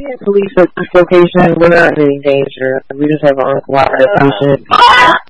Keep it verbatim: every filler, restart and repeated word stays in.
police at this location. We're not in any danger. We just have an uncooperative patient.